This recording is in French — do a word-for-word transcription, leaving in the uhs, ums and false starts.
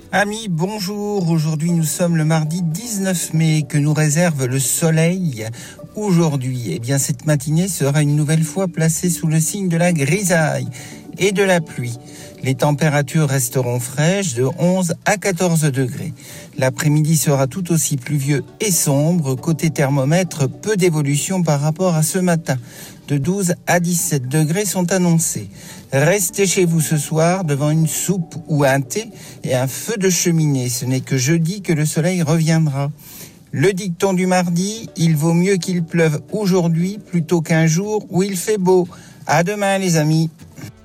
Amis, bonjour. Aujourd'hui, nous sommes le mardi dix-neuf mai. Que nous réserve le soleil aujourd'hui? Eh bien, cette matinée sera une nouvelle fois placée sous le signe de la grisaille et de la pluie. Les températures resteront fraîches de onze à quatorze degrés. L'après-midi sera tout aussi pluvieux et sombre. Côté thermomètre, peu d'évolution par rapport à ce matin. De douze à dix-sept degrés sont annoncés. Restez chez vous ce soir devant une soupe ou un thé et un feu de cheminée. Ce n'est que jeudi que le soleil reviendra. Le dicton du mardi, il vaut mieux qu'il pleuve aujourd'hui plutôt qu'un jour où il fait beau. À demain les amis.